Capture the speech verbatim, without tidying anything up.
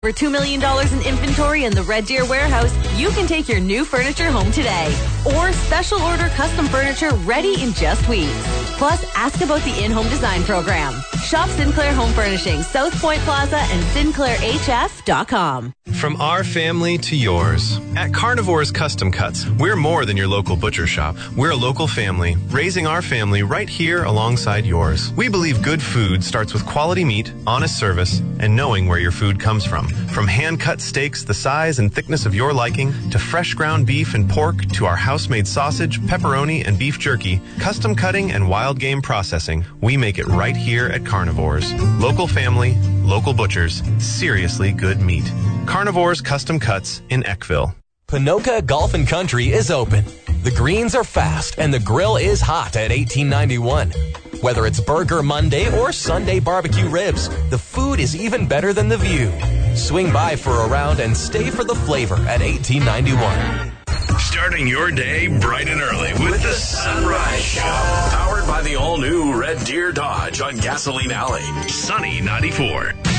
over two million dollars in inventory in the Red Deer warehouse, you can take your new furniture home today. Or special order custom furniture ready in just weeks. Plus, ask about the in-home design program. Shop Sinclair Home Furnishings, South Point Plaza, and sinclair h f dot com. From our family to yours. At Carnivore's Custom Cuts, we're more than your local butcher shop. We're a local family, raising our family right here alongside yours. We believe good food starts with quality meat, honest service, and knowing where your food comes from. From hand-cut steaks the size and thickness of your liking, to fresh ground beef and pork, to our house-made sausage, pepperoni, and beef jerky, custom cutting and wild game processing, we make it right here at Carnivore's. Local family, local butchers, seriously good meat. Carnivore's Custom Cuts in Eckville. Panoka Golf and Country is open. The greens are fast and the grill is hot at eighteen ninety-one. Whether it's Burger Monday or Sunday barbecue ribs, the food is even better than the view. Swing by for a round and stay for the flavor at eighteen ninety-one. Starting your day bright and early with the Sunrise Show. Powered by the all-new Red Deer Dodge on Gasoline Alley. Sunny ninety-four.